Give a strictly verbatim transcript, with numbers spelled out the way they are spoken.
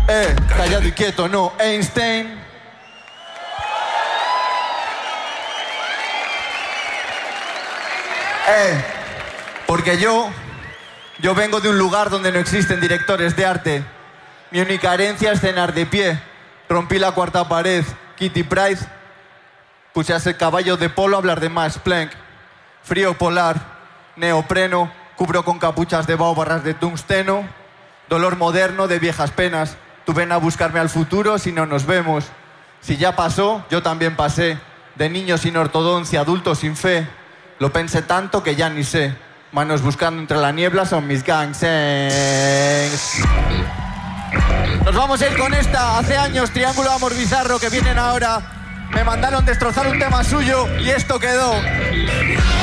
Eh, callado y quieto, no, Einstein. Eh, porque yo, yo vengo de un lugar donde no existen directores de arte. Mi única herencia es cenar de pie. Rompí la cuarta pared, Kitty Pryde. Puse a ese caballo de polo a hablar de Max Planck. Frío polar, neopreno, cubro con capuchas de vaho barras de tungsteno. Dolor moderno de viejas penas. Tú ven a buscarme al futuro si no nos vemos. Si ya pasó, yo también pasé. De niño sin ortodoncia, adulto sin fe. Lo pensé tanto que ya ni sé. Manos buscando entre la niebla son mis gangs. Nos vamos a ir con esta. Hace años, Triángulo Amor Bizarro, que vienen ahora. Me mandaron destrozar un tema suyo y esto quedó.